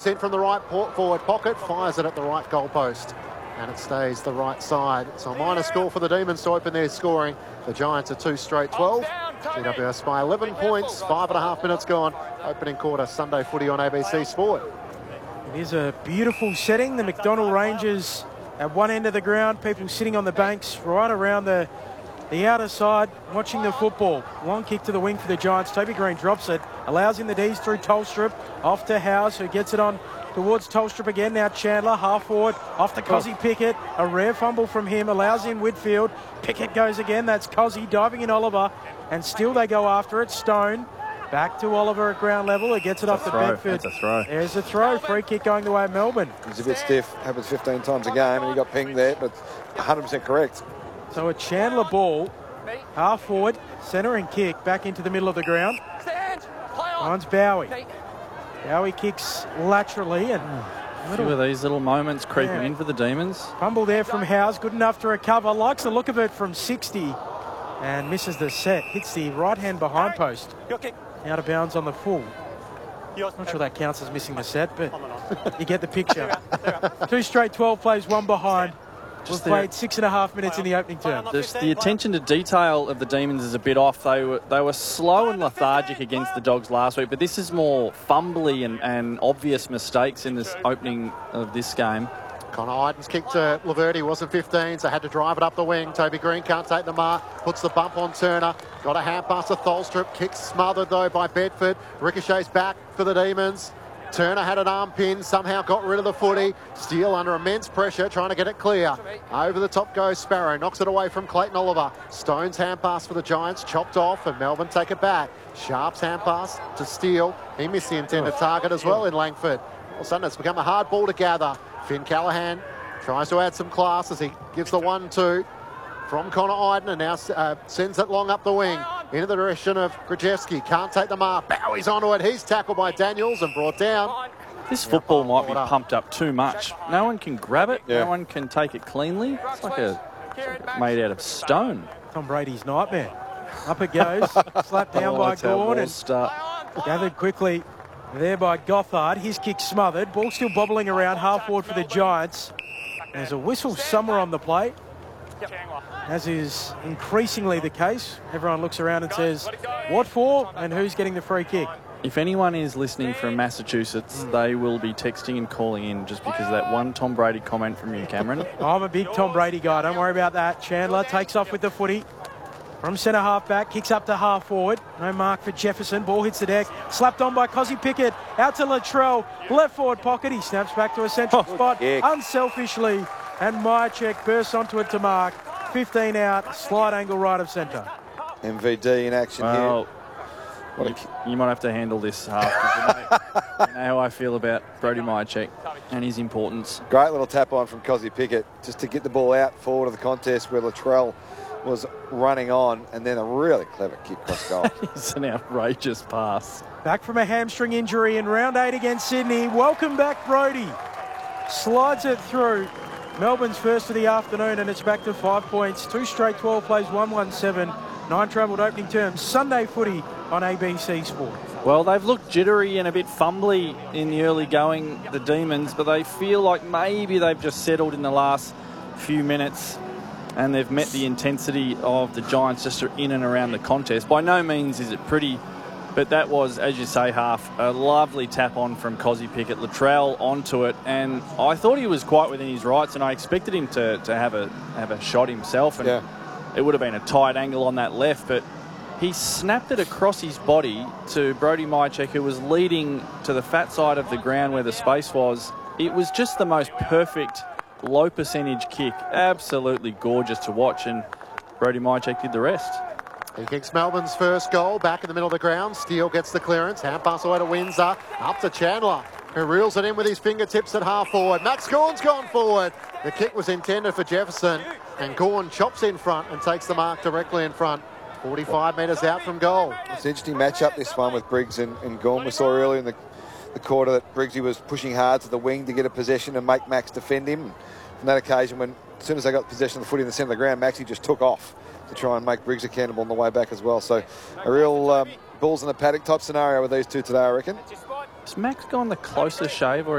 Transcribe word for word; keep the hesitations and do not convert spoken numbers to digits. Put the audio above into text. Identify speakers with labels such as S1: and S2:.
S1: Kicks in from the right forward pocket, fires it at the right goal post. And it stays the right side. So a minor score for the Demons to open their scoring. The Giants are two straight twelve. G W S by eleven points, five and a half minutes gone. Opening quarter, Sunday footy on A B C Sport.
S2: It is a beautiful setting. The McDonald Rangers at one end of the ground, people sitting on the banks right around the, the outer side watching the football. Long kick to the wing for the Giants. Toby Green drops it, allows in the D's through Tolstrup, off to Howes, who gets it on towards Tolstrup again. Now Chandler, half forward, off to Cozzy Pickett. A rare fumble from him, allows in Whitfield. Pickett goes again, that's Cozzy, diving in Oliver, and still they go after it. Stone, back to Oliver at ground level. It gets it off to Bedford.
S3: That's a throw.
S2: There's a throw, free kick going the way of Melbourne.
S4: He's a bit stiff, happens fifteen times a game, and he got pinged there, but one hundred percent correct.
S2: So a Chandler ball, half forward, centre and kick, back into the middle of the ground. Finds Bowie. Bowie kicks laterally and
S3: a few of these little moments creeping yeah. in for the Demons.
S2: Fumble there from Howes, good enough to recover. Likes the look of it from sixty and misses the set. Hits the right hand behind post. Out of bounds on the full. Not sure that counts as missing the set, but you get the picture. Two straight twelve plays, one behind. We've played six and a half minutes in the opening term.
S3: Just the attention to detail of the Demons is a bit off. They were they were slow and lethargic against the Dogs last week, but this is more fumbly and, and obvious mistakes in this opening of this game.
S1: Connor Idens kicked to Laverty, wasn't fifteen, so had to drive it up the wing. Toby Green can't take the mark, puts the bump on Turner. Got a hand pass to Tholstrup, kicks smothered though by Bedford. Ricochets back for the Demons. Turner had an arm pin, somehow got rid of the footy. Steele under immense pressure, trying to get it clear. Over the top goes Sparrow, knocks it away from Clayton Oliver. Stone's hand pass for the Giants, chopped off, and Melbourne take it back. Sharp's hand pass to Steele. He missed the intended target as well in Langford. All of a sudden, it's become a hard ball to gather. Finn Callaghan tries to add some class as he gives the one two from Connor Iden and now uh, sends it long up the wing into the direction of Grajewski. Can't take the mark. Bowie's onto it. He's tackled by Daniels and brought down.
S3: This football might be pumped up too much. No one can grab it. Yeah. No one can take it cleanly. It's like a it's like made out of stone.
S2: Tom Brady's nightmare. Up it goes. Slapped down
S3: oh,
S2: by Gawn and
S3: start.
S2: gathered quickly there by Gothard. His kick smothered. Ball still bobbling around half forward for the Giants. There's a whistle somewhere on the plate, as is increasingly the case. Everyone looks around and says, what for and who's getting the free kick?
S3: If anyone is listening from Massachusetts, mm. they will be texting and calling in just because of that one Tom Brady comment from you, Cameron.
S2: I'm a big Tom Brady guy. Don't worry about that. Chandler takes off with the footy. From centre half back, kicks up to half forward. No mark for Jefferson. Ball hits the deck. Slapped on by Cozzy Pickett. Out to Latrell. Left forward pocket. He snaps back to a central oh, spot yeah. unselfishly. And Myercheck bursts onto it to mark. fifteen out. Slide angle right of centre.
S4: M V D in action
S3: well,
S4: here.
S3: What you, you might have to handle this half. You know, you know how I feel about Brody Myercheck and his importance.
S4: Great little tap on from Cozzy Pickett just to get the ball out forward of the contest where Latrell was running on, and then a really clever kick cross goal.
S3: It's an outrageous pass.
S2: Back from a hamstring injury in round eight against Sydney. Welcome back, Brody. Slides it through. Melbourne's first of the afternoon, and it's back to five points. Two straight twelve plays, one one seven. Nine travelled opening terms. Sunday footy on A B C Sport.
S3: Well, they've looked jittery and a bit fumbly in the early going, the Demons, but they feel like maybe they've just settled in the last few minutes and they've met the intensity of the Giants just in and around the contest. By no means is it pretty, but that was, as you say, half a lovely tap on from Cozzy Pickett. Latrell onto it, and I thought he was quite within his rights, and I expected him to, to have a have a shot himself, and yeah. it would have been a tight angle on that left, but he snapped it across his body to Brody Myercheck, who was leading to the fat side of the ground where the space was. It was just the most perfect low percentage kick. Absolutely gorgeous to watch, and Brody Myercheck did the rest.
S1: He kicks Melbourne's first goal back in the middle of the ground. Steele gets the clearance. Hand pass away to Windsor. Up to Chandler, who reels it in with his fingertips at half forward. Max Gawn's gone forward. The kick was intended for Jefferson, and Gawn chops in front and takes the mark directly in front. forty-five metres out from goal.
S4: It's an interesting matchup, this one, with Briggs and, and Gawn. We saw earlier in the, the quarter that Briggsy was pushing hard to the wing to get a possession and make Max defend him. On that occasion, when as soon as they got possession of the footy in the centre of the ground, Maxie just took off to try and make Briggs accountable on the way back as well. So a real um, balls in the paddock type scenario with these two today, I reckon.
S3: Has Max gone the closest shave, or